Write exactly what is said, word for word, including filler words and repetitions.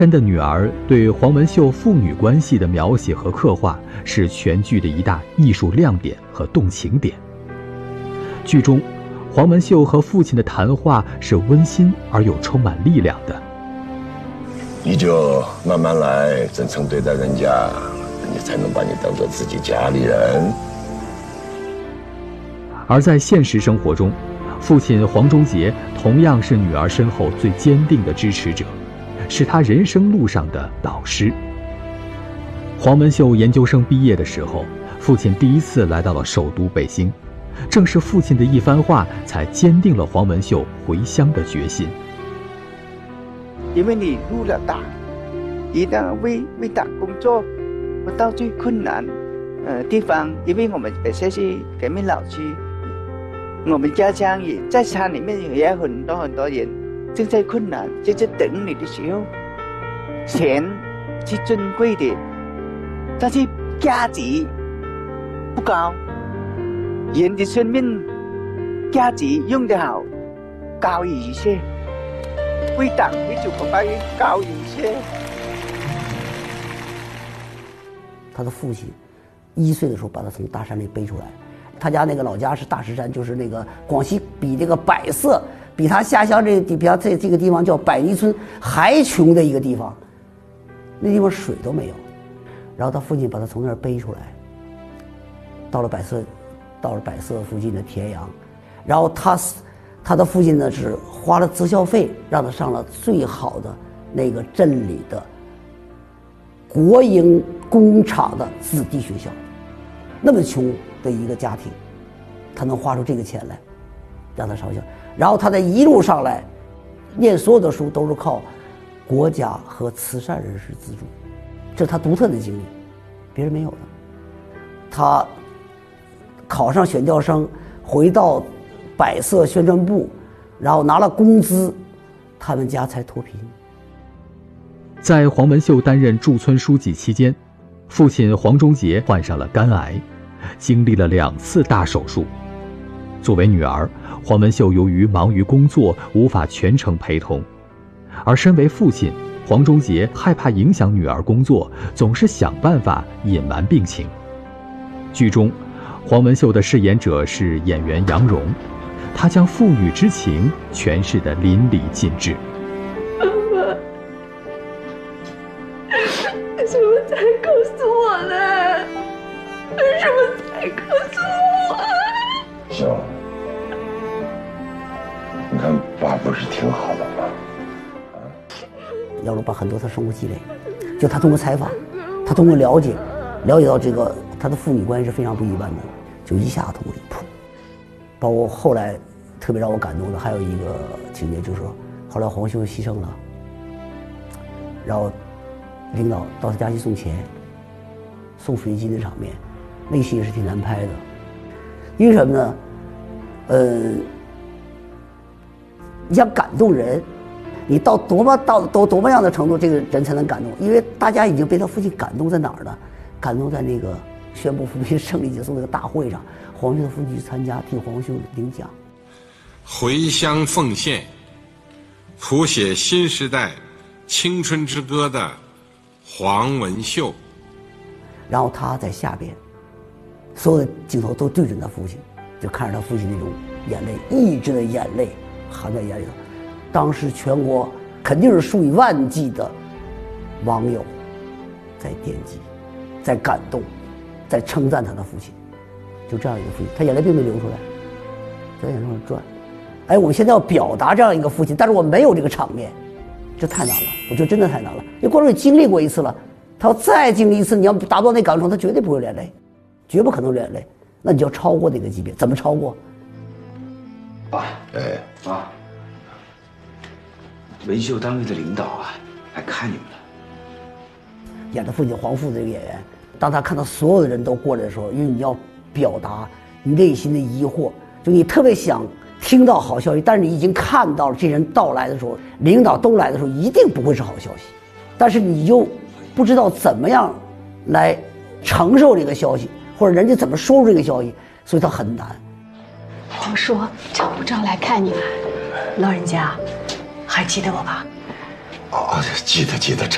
真的女儿对黄文秀父女关系的描写和刻画，是全剧的一大艺术亮点和动情点。剧中，黄文秀和父亲的谈话是温馨而又充满力量的。 你就慢慢来，真诚对待人家，人家才能把你当做自己家里人。 而在现实生活中，父亲黄忠杰同样是女儿身后最坚定的支持者，是她人生路上的导师。黄文秀研究生毕业的时候，父亲第一次来到了首都北京，正是父亲的一番话，才坚定了黄文秀回乡的决心。 因为你入了党，一旦为为党工作，我到最困难呃地方，因为我们本身是革命老区，我们家乡也在山里面也有很多很多人正在困难，就在等你的时候，钱是珍贵的，但是价值不高。人的生命价值用得好，高于一切。为党为祖国发言高于一切。 他的父亲一岁的时候把他从大山里背出来，他家那个老家是大石山，就是那个广西比那个百色，比他下乡这个比他这这个地方叫百泥村还穷的一个地方，那地方水都没有。然后他父亲把他从那儿背出来，到了百色，到了百色附近的田阳，然后他他的父亲呢是花了择校费让他上了最好的那个镇里的国营工厂的子弟学校。那么穷的一个家庭，他能花出这个钱来让他上学，然后他的一路上来念所有的书都是靠国家和慈善人士资助，这是他独特的经历，别人没有的。他考上选调生，回到百色宣传部，然后拿了工资，他们家才脱贫。 在黄文秀担任驻村书记期间，父亲黄忠杰患上了肝癌，经历了两次大手术。作为女儿，黄文秀由于忙于工作，无法全程陪同，而身为父亲，黄忠杰害怕影响女儿工作，总是想办法隐瞒病情。剧中，黄文秀的饰演者是演员杨蓉，她将父女之情诠释得淋漓尽致。 妈妈，为什么才告诉我呢？为什么才告诉我？ 秀，你看爸不是挺好的吗？啊！ 杨蓉把很多他生活积累，就他通过采访，他通过了解，了解到这个他的父女关系是非常不一般的，就一下通过一扑。包括后来特别让我感动的还有一个情节，就是说后来黄秀牺牲了，然后领导到他家去送钱，送飞机的场面，那个戏也是挺难拍的。因为什么呢？呃，你想感动人，你到多么到多多么样的程度，这个人才能感动？因为大家已经被他父亲感动在哪儿呢？感动在那个宣布扶贫胜利结束那个大会上，黄秀的父亲去参加，替黄秀领奖。 回乡奉献，谱写新时代青春之歌的黄文秀。 然后他在下边，所有的镜头都对准他父亲，就看着他父亲那种眼泪，抑制的眼泪含在眼里头。当时全国肯定是数以万计的网友在点击，在感动，在称赞他的父亲。就这样一个父亲，他眼泪并没流出来，在眼睛上转。哎，我们现在要表达这样一个父亲，但是我没有这个场面，这太难了。我觉得真的太难了，因为观众也经历过一次了，他要再经历一次，你要达不到那感动，他绝对不会流眼泪，绝不可能流眼泪。那你就要超过那个级别，怎么超过？ 爸， 哎， 妈，文秀单位的领导啊，来看你们了。 演他父亲黄父这个演员，当他看到所有的人都过来的时候，因为你要表达你内心的疑惑，就你特别想听到好消息，但是你已经看到了这人到来的时候，领导都来的时候，一定不会是好消息，但是你又不知道怎么样来承受这个消息，或者人家怎么说出这个消息，所以他很难。 我说找不着来看你们，老人家还记得我吧？ 哦，记得记得。